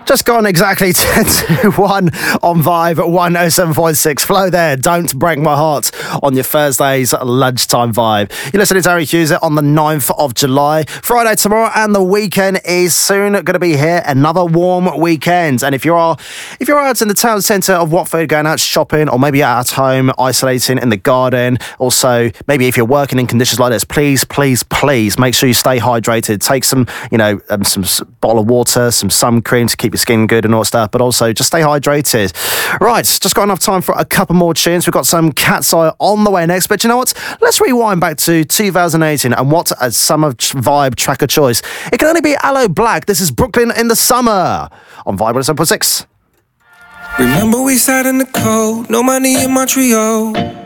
Just gone exactly 10 to 1 on Vibe 107.6. Flow there, Don't Break My Heart on your Thursday's lunchtime vibe. You're listening to Harry Hughes on the 9th of July. Friday tomorrow and the weekend is soon going to be here. Another warm weekend. And if you're out in the town centre of Watford, going out shopping, or maybe at home, isolating in the garden, also maybe if you're working in conditions like this, please make sure you stay hydrated. Take some, some bottle of water, some sun cream to keep your skin good and all that stuff, but also just stay hydrated. Right, just got enough time for a couple more tunes. We've got some Cat's Eye on the way next, but you know what? Let's rewind back to 2018 and what a summer vibe track of choice. It can only be Aloe Black. This is Brooklyn in the Summer on Vibe 107.6. Remember we sat in the cold, no money in Montreal.